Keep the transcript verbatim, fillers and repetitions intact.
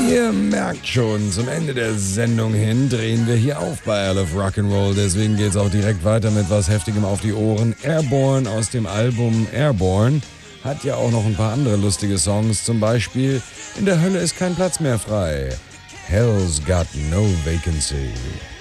Ihr merkt schon, zum Ende der Sendung hin drehen wir hier auf bei I Love Rock'n'Roll. Deswegen geht's auch direkt weiter mit was Heftigem auf die Ohren. Airborne aus dem Album Airborne hat ja auch noch ein paar andere lustige Songs. Zum Beispiel In der Hölle ist kein Platz mehr frei. Hell's got no vacancy.